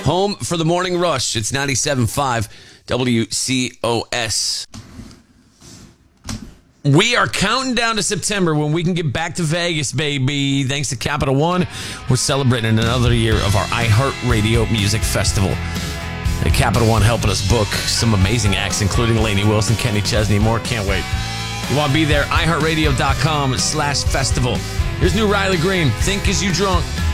Home for the morning rush. It's 97.5 WCOS. We are counting down to September when we can get back to Vegas, baby. Thanks to Capital One, we're celebrating another year of our iHeartRadio Music Festival. And Capital One helping us book some amazing acts, including Lainey Wilson, Kenny Chesney, more. Can't wait. You want to be there? iHeartRadio.com/festival. Here's new Riley Green. Think As You Drunk.